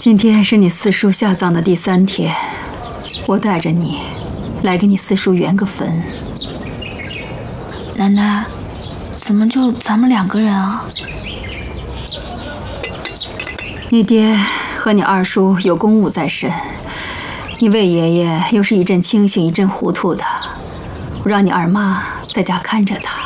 今天是你四叔下葬的第3天，我带着你来给你四叔圆个坟。 奶奶，怎么就咱们2个人啊？ 你爹和你二叔有公务在身，你魏爷爷又是一阵清醒一阵糊涂的，我让你二妈在家看着他。